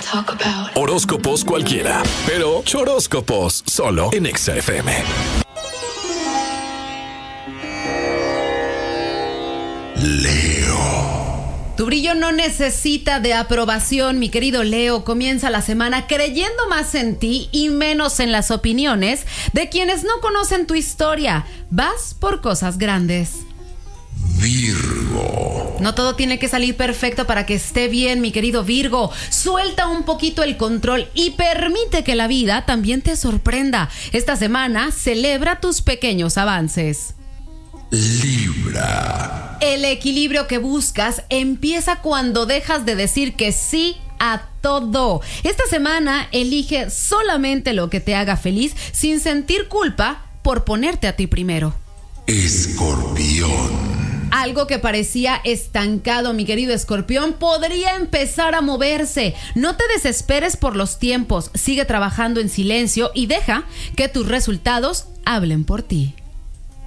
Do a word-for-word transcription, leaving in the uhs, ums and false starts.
talk about. Horóscopos cualquiera, pero choróscopos solo en Exa F M. Leo. Tu brillo no necesita de aprobación, mi querido Leo. Comienza la semana creyendo más en ti y menos en las opiniones de quienes no conocen tu historia. Vas por cosas grandes. Virgo. No todo tiene que salir perfecto para que esté bien, mi querido Virgo. Suelta un poquito el control y permite que la vida también te sorprenda. Esta semana celebra tus pequeños avances. Libra. El equilibrio que buscas empieza cuando dejas de decir que sí a todo. Esta semana elige solamente lo que te haga feliz sin sentir culpa por ponerte a ti primero. Escorpión. Algo que parecía estancado, mi querido Escorpión, podría empezar a moverse. No te desesperes por los tiempos. Sigue trabajando en silencio y deja que tus resultados hablen por ti.